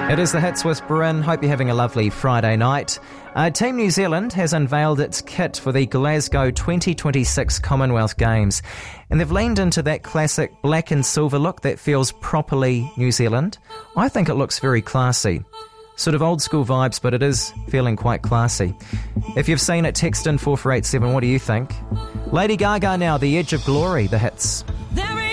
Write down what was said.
It is the Hits with Bryn. Hope you're having a lovely Friday night. Team New Zealand has unveiled its kit for the Glasgow 2026 Commonwealth Games. And they've leaned into that classic black and silver look that feels properly New Zealand. I think it looks very classy. Sort of old school vibes, but it is feeling quite classy. If you've seen it, text in 4487. What do you think? Lady Gaga now, The Edge of Glory, the hits.